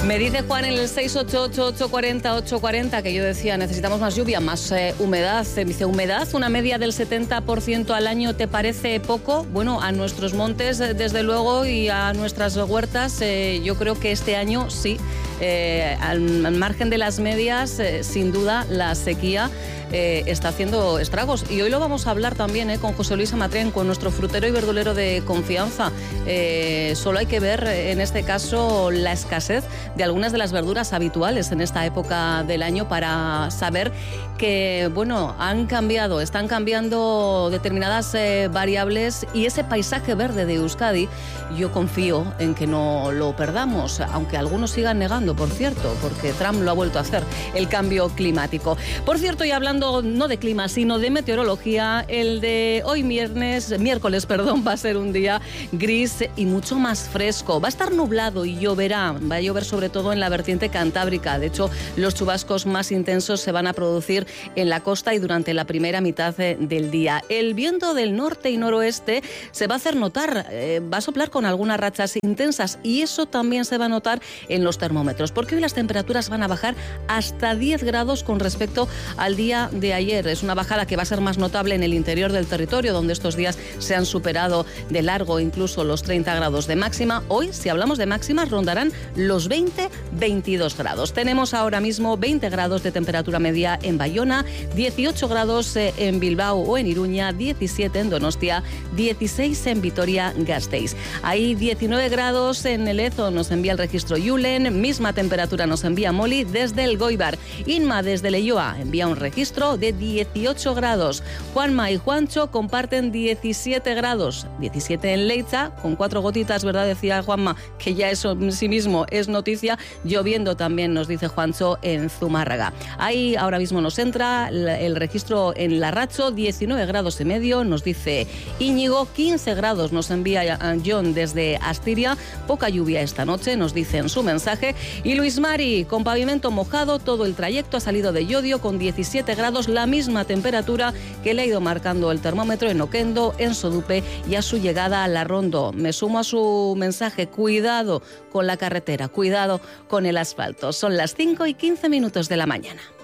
Me dice Juan en el 688-840-840 que yo decía, necesitamos más lluvia, más humedad. Me dice, humedad, una media del 70% al año, ¿te parece poco? Bueno, a nuestros montes, desde luego, y a nuestras huertas, yo creo que este año sí. Al margen de las medias, sin duda, la sequía está haciendo estragos. Y hoy lo vamos a hablar también con José Luis Amatrén, con nuestro frutero y verdulero de confianza. Solo hay que ver, en este caso, la escasez de algunas de las verduras habituales en esta época del año para saber que, bueno, están cambiando determinadas variables, y ese paisaje verde de Euskadi, yo confío en que no lo perdamos, aunque algunos sigan negando, por cierto, porque Trump lo ha vuelto a hacer, el cambio climático. Por cierto, y hablando no de clima, sino de meteorología, el de hoy miércoles, va a ser un día gris y mucho más fresco. Va a estar nublado y lloverá, va a llover sobre todo en la vertiente cantábrica. De hecho, los chubascos más intensos se van a producir en la costa y durante la primera mitad del día. El viento del norte y noroeste se va a hacer notar, va a soplar con algunas rachas intensas, y eso también se va a notar en los termómetros, porque hoy las temperaturas van a bajar hasta 10 grados con respecto al día de ayer. Es una bajada que va a ser más notable en el interior del territorio, donde estos días se han superado de largo incluso los 30 grados de máxima. Hoy, si hablamos de máximas, rondarán los 20-22 grados. Tenemos ahora mismo 20 grados de temperatura media en Bayona, 18 grados en Bilbao o en Iruña, 17 en Donostia, 16 en Vitoria-Gasteiz. Hay 19 grados en el Lezo, nos envía el registro Yulen, misma temperatura nos envía Moli desde el Goibar. Inma desde Leioa envía un registro de 18 grados. Juanma y Juancho comparten 17 grados, 17 en Leitza, con 4 gotitas, ¿verdad? Decía Juanma, que ya eso en sí mismo es noticia. Lloviendo también, nos dice Juancho, en Zumárraga. Ahí ahora mismo nos entra el registro en Larracho, 19 grados y medio, nos dice Íñigo. 15 grados nos envía John desde Astiria. Poca lluvia esta noche, nos dice en su mensaje. Y Luis Mari, con pavimento mojado, todo el trayecto ha salido de Llodio con 17 grados, la misma temperatura que le ha ido marcando el termómetro en Oquendo, en Sodupe y a su llegada a La Rondo. Me sumo a su mensaje, cuidado con la carretera, cuidado con el asfalto. Son las 5:15 de la mañana.